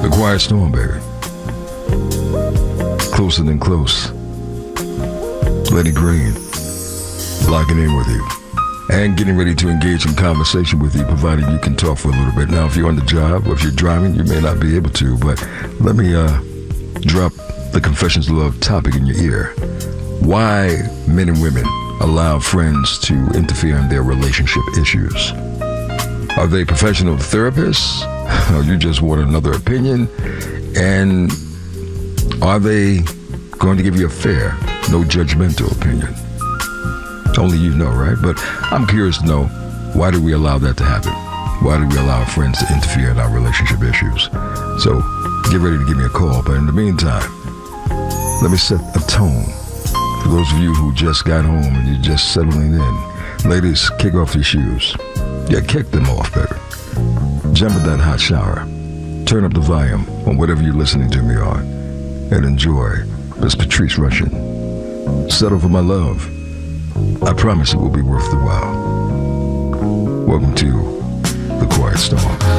The Quiet Storm, baby. Closer than close. Lenny Green. Locking in with you. And getting ready to engage in conversation with you, provided you can talk for a little bit. Now, if you're on the job or if you're driving, you may not be able to, but let me drop the Confessions of Love topic in your ear. Why men and women allow friends to interfere in their relationship issues. Are they professional therapists? Or you just want another opinion? And are they going to give you a fair, no judgmental opinion? Only you know, right? But I'm curious to know, why do we allow that to happen? Why do we allow our friends to interfere in our relationship issues? So get ready to give me a call. But in the meantime, let me set a tone for those of you who just got home and you're just settling in. Ladies, kick off your shoes. Yeah, kick them off, baby. Jump in that hot shower. Turn up the volume on whatever you're listening to me on. And enjoy this Patrice Rushen. Settle for my love. I promise it will be worth the while. Welcome to The Quiet Storm.